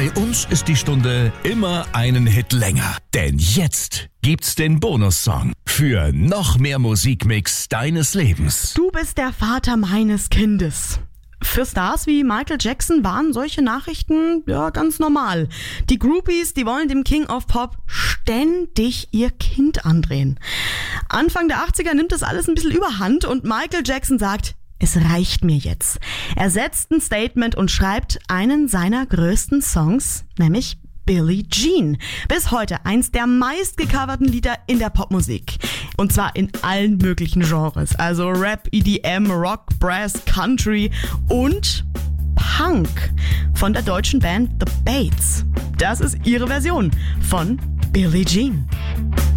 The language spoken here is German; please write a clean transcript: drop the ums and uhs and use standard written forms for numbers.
Bei uns ist die Stunde immer einen Hit länger. Denn jetzt gibt's den Bonussong für noch mehr Musikmix deines Lebens. Du bist der Vater meines Kindes. Für Stars wie Michael Jackson waren solche Nachrichten ja ganz normal. Die Groupies, die wollen dem King of Pop ständig ihr Kind andrehen. Anfang der 80er nimmt das alles ein bisschen überhand und Michael Jackson sagt, es reicht mir jetzt. Er setzt ein Statement und schreibt einen seiner größten Songs, nämlich Billie Jean. Bis heute eins der meistgecoverten Lieder in der Popmusik. Und zwar in allen möglichen Genres. Also Rap, EDM, Rock, Brass, Country und Punk von der deutschen Band The Bates. Das ist ihre Version von Billie Jean.